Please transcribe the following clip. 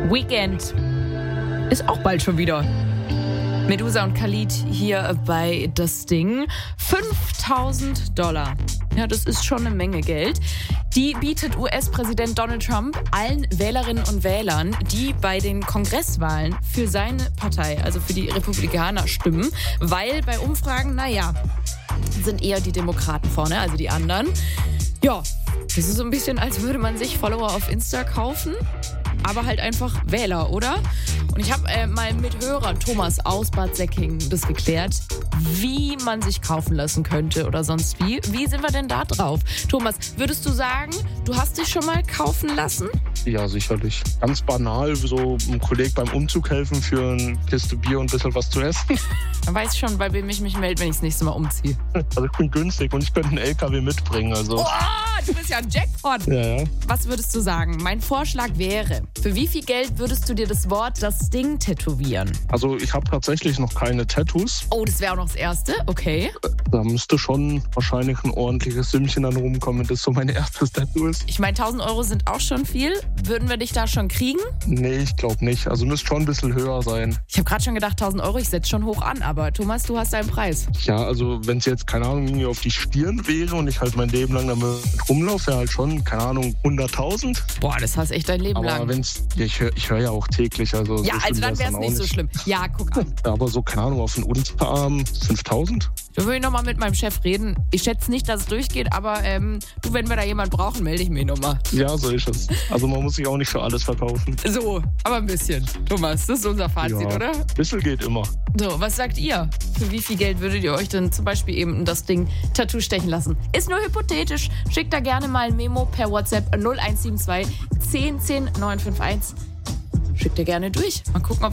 Weekend ist auch bald schon wieder. Medusa und Khalid hier bei Das Ding. $5.000. Ja, das ist schon eine Menge Geld. Die bietet US-Präsident Donald Trump allen Wählerinnen und Wählern, die bei den Kongresswahlen für seine Partei, also für die Republikaner, stimmen. Weil bei Umfragen, sind eher die Demokraten vorne, also die anderen. Ja, das ist so ein bisschen, als würde man sich Follower auf Insta kaufen, aber halt einfach Wähler, oder? Und ich habe mal mit Hörer Thomas aus Bad Säckingen das geklärt, wie man sich kaufen lassen könnte oder sonst wie. Wie sind wir denn da drauf? Thomas, würdest du sagen, du hast dich schon mal kaufen lassen? Ja, sicherlich. Ganz banal, so einem Kollegen beim Umzug helfen für eine Kiste Bier und ein bisschen was zu essen. Man weiß schon, bei wem ich mich melde, wenn ich das nächste Mal umziehe. Also ich bin günstig und ich könnte einen LKW mitbringen. Also. Oh, du bist ja ein Jackpot. Ja. Was würdest du sagen? Mein Vorschlag wäre, für wie viel Geld würdest du dir das Wort Das Ding tätowieren? Also ich habe tatsächlich noch keine Tattoos. Oh, das wäre auch noch das Erste? Okay. Da müsste schon wahrscheinlich ein ordentliches Sümmchen dann rumkommen, wenn das so mein erstes Tattoo ist. Ich meine, 1.000 Euro sind auch schon viel. Würden wir dich da schon kriegen? Nee, ich glaube nicht. Also müsste schon ein bisschen höher sein. Ich habe gerade schon gedacht, 1.000 Euro, ich setze schon hoch an. Aber Thomas, du hast deinen Preis. Ja, also wenn es jetzt, keine Ahnung, irgendwie auf die Stirn wäre und ich halt mein Leben lang damit rumlaufe, wäre halt schon, keine Ahnung, 100.000. Boah, das hast echt dein Leben lang. Aber ich höre ja auch täglich. Also ja, so also dann wäre es nicht so schlimm. Ja, guck an. Aber so, keine Ahnung, auf den Unterarm 5.000. Da will ich nochmal mit meinem Chef reden. Ich schätze nicht, dass es durchgeht, aber du, wenn wir da jemanden brauchen, melde ich mich nochmal. Ja, so ist es. Also man muss sich auch nicht für alles verkaufen. So, aber ein bisschen. Thomas, das ist unser Fazit, ja, oder? Ein bisschen geht immer. So, was sagt ihr? Für wie viel Geld würdet ihr euch denn zum Beispiel eben das Ding Tattoo stechen lassen? Ist nur hypothetisch. Schickt da gerne mal ein Memo per WhatsApp 0172 10 10 951. Schickt ihr gerne durch. Mal gucken, ob